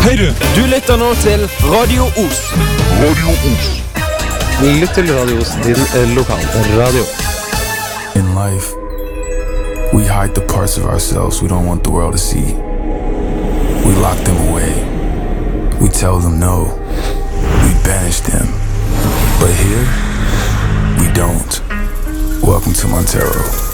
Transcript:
Hei du lytter nå til Radio Os. Radio Os. Lytt til Radio Os, din lokalradio. In life, we hide the parts of ourselves we don't want the world to see. We lock them away. We tell them no. We banish them. But here, we don't. Welcome to Montero.